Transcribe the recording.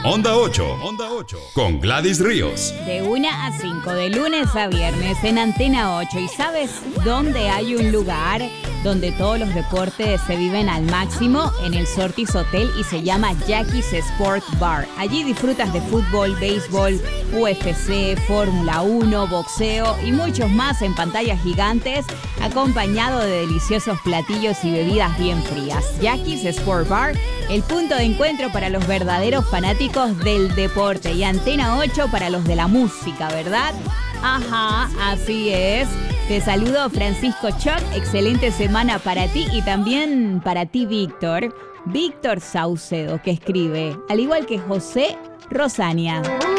Onda 8, con Gladys Ríos. De 1 a 5, de lunes a viernes en Antena 8. ¿Y sabes dónde hay un lugar donde todos los deportes se viven al máximo? En el Sortis Hotel, y se llama Jackie's Sport Bar. Allí disfrutas de fútbol, béisbol, UFC, Fórmula 1, boxeo y muchos más en pantallas gigantes, acompañado de deliciosos platillos y bebidas bien frías. Jackie's Sport Bar, el punto de encuentro para los verdaderos fanáticos del deporte, y Antena 8 para los de la música, ¿verdad? Ajá, así es. Te saludo, Francisco Choc. Excelente semana para ti y también para ti, Víctor Saucedo, que escribe, al igual que José Rosania.